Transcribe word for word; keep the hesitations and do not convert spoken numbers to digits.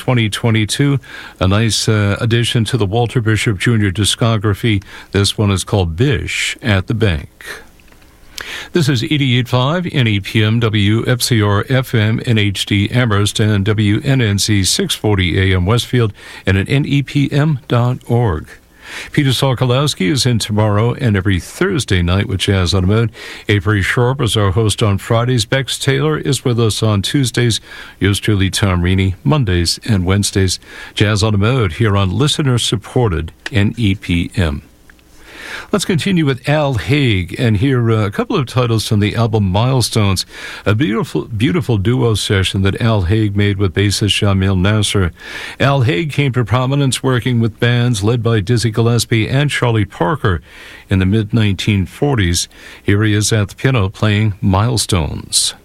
twenty twenty-two, a nice uh, addition to the Walter Bishop Junior discography. This one is called Bish at the Bank. This is eighty-eight point five N E P M W F C R F M N H D Amherst and W N N C six forty A M Westfield and at N E P M dot org. Peter Sokolowski is in tomorrow and every Thursday night with Jazz on the Mode. Avery Sharp is our host on Fridays. Bex Taylor is with us on Tuesdays. Yours truly, Tom Reaney, Mondays and Wednesdays. Jazz on the Mode here on listener-supported N E P M. Let's continue with Al Haig and hear uh, a couple of titles from the album Milestones, a beautiful beautiful duo session that Al Haig made with bassist Jamil Nasser. Al Haig came to prominence working with bands led by Dizzy Gillespie and Charlie Parker in the mid nineteen forties. Here he is at the piano playing Milestones.